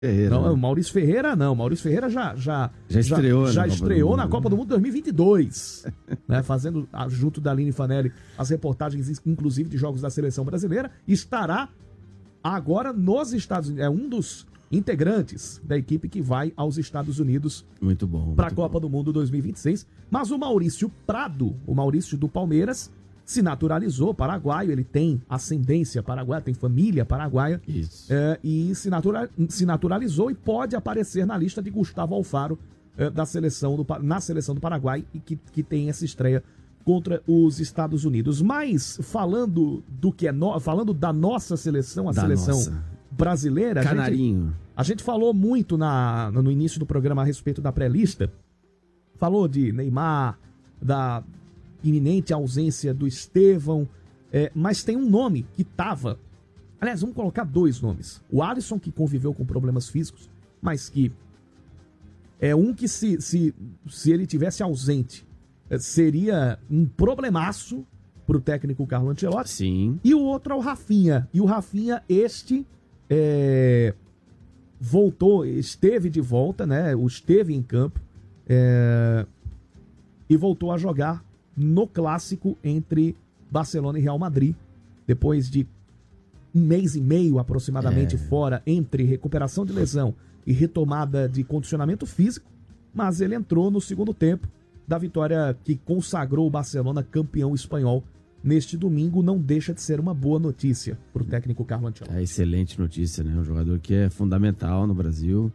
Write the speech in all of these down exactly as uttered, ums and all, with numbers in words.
Ferreira, não, né? o Maurício Ferreira não. O Maurício Ferreira já, já, já estreou, já, já na, estreou Copa na Copa do Mundo dois mil e vinte e dois, né, fazendo, junto da Aline Fanelli, as reportagens, inclusive, de jogos da seleção brasileira. Estará agora nos Estados Unidos. É um dos integrantes da equipe que vai aos Estados Unidos. Muito bom. Para a Copa bom. do Mundo dois mil e vinte e seis. Mas o Maurício Prado, o Maurício do Palmeiras, se naturalizou paraguaio, ele tem ascendência paraguaia, tem família paraguaia. Isso. É, e se, natura, se naturalizou e pode aparecer na lista de Gustavo Alfaro é, da seleção do, na seleção do Paraguai, e que, que tem essa estreia contra os Estados Unidos. Mas falando do que é no, falando da nossa seleção, a da seleção nossa. brasileira, Canarinho. A gente, a gente falou muito na, no início do programa a respeito da pré-lista. Falou de Neymar, da iminente ausência do Estevão, é, mas tem um nome que tava... Aliás, vamos colocar dois nomes. O Alisson, que conviveu com problemas físicos, mas que é um que se, se, se ele tivesse ausente, seria um problemaço pro técnico Carlo Ancelotti. Sim. E o outro é o Rafinha. E o Rafinha, este, é, voltou, esteve de volta, né? Esteve em campo, é, e voltou a jogar no clássico entre Barcelona e Real Madrid, depois de um mês e meio aproximadamente é. fora, entre recuperação de lesão e retomada de condicionamento físico, mas ele entrou no segundo tempo da vitória que consagrou o Barcelona campeão espanhol neste domingo. Não deixa de ser uma boa notícia para o técnico Carlo Ancelotti. É excelente notícia, né? Um jogador que é fundamental no Brasil,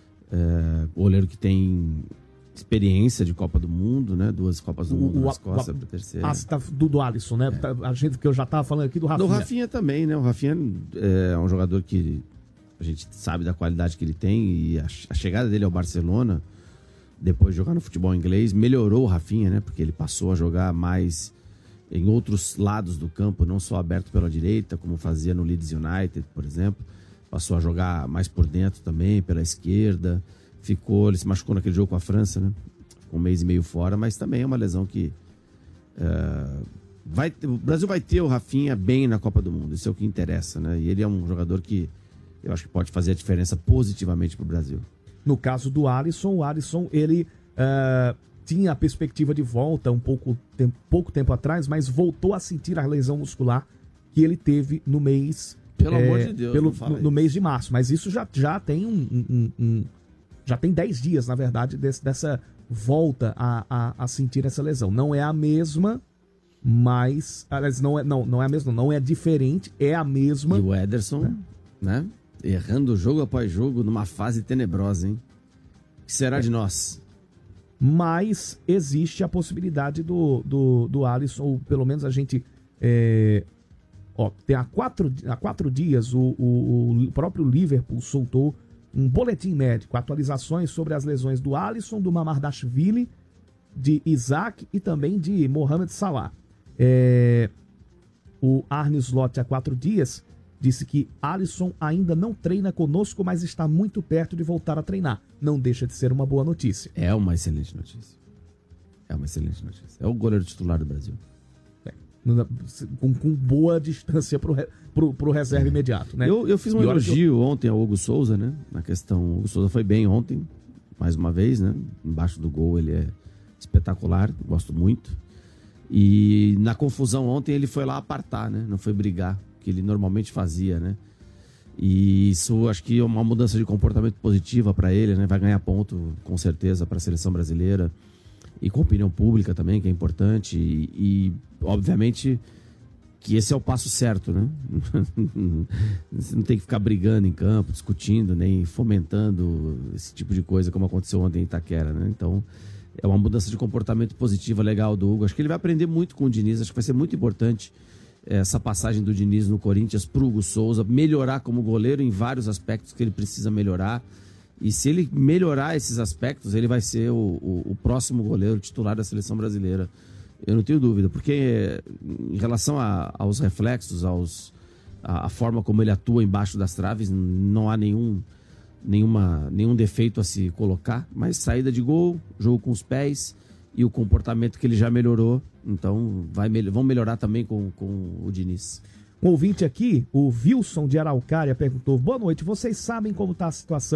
é, goleiro que tem experiência de Copa do Mundo, né? Duas Copas do o, Mundo nas costas, a terceira. A, do, do Alisson, né? É. A gente que eu já estava falando aqui do Rafinha. Do Rafinha também, né? O Rafinha é um jogador que a gente sabe da qualidade que ele tem, e a, a chegada dele ao Barcelona, depois de jogar no futebol inglês, melhorou o Rafinha, né? Porque ele passou a jogar mais em outros lados do campo, não só aberto pela direita, como fazia no Leeds United, por exemplo. Passou a jogar mais por dentro também, pela esquerda. Ficou, ele se machucou naquele jogo com a França, né? Ficou um mês e meio fora, mas também é uma lesão que uh, vai, o Brasil vai ter o Rafinha bem na Copa do Mundo, isso é o que interessa, né? E ele é um jogador que eu acho que pode fazer a diferença positivamente para o Brasil. No caso do Alisson, o Alisson, ele uh, tinha a perspectiva de volta um pouco tempo, pouco tempo atrás, mas voltou a sentir a lesão muscular que ele teve no mês... Pelo é, amor de Deus, pelo, no, no mês de março, mas isso já, já tem um... um, um já tem dez dias, na verdade, desse, dessa volta a, a, a sentir essa lesão. Não é a mesma, mas... Aliás, não é, não, não é a mesma, não é diferente, é a mesma. E o Ederson, né? né? Errando jogo após jogo, numa fase tenebrosa, hein? O que será é. de nós? Mas existe a possibilidade do, do, do Alisson, ou pelo menos a gente... É, ó, tem há quatro, há quatro dias o, o, o próprio Liverpool soltou um boletim médico, atualizações sobre as lesões do Alisson, do Mamardashvili, de Isaac e também de Mohamed Salah. É, o Arne Slot, há quatro dias, disse que Alisson ainda não treina conosco, mas está muito perto de voltar a treinar. Não deixa de ser uma boa notícia. É uma excelente notícia. É uma excelente notícia. É o goleiro titular do Brasil. É, com, com boa distância pro, pro, pro reserva é. imediato, né? Eu, eu fiz um e elogio eu... ontem ao Hugo Souza, né? Na questão, o Hugo Souza foi bem ontem, mais uma vez, né? Embaixo do gol ele é espetacular, gosto muito. E na confusão ontem ele foi lá apartar, né? Não foi brigar, que ele normalmente fazia, né? E isso acho que é uma mudança de comportamento positiva para ele, né? Vai ganhar ponto, com certeza, para a seleção brasileira e com a opinião pública também, que é importante. E, e obviamente que esse é o passo certo, né? Você não tem que ficar brigando em campo, discutindo, nem fomentando esse tipo de coisa como aconteceu ontem em Itaquera, né? Então é uma mudança de comportamento positiva legal do Hugo. Acho que ele vai aprender muito com o Diniz, acho que vai ser muito importante essa passagem do Diniz no Corinthians para o Hugo Souza, melhorar como goleiro em vários aspectos que ele precisa melhorar. E se ele melhorar esses aspectos, ele vai ser o, o, o próximo goleiro titular da seleção brasileira. Eu não tenho dúvida, porque em relação a, aos reflexos, aos, a, a forma como ele atua embaixo das traves, não há nenhum, nenhuma, nenhum defeito a se colocar. Mas saída de gol, jogo com os pés e o comportamento que ele já melhorou, então vai, vão melhorar também com, com o Diniz. Um ouvinte aqui, o Wilson de Araucária, perguntou: boa noite, vocês sabem como está a situação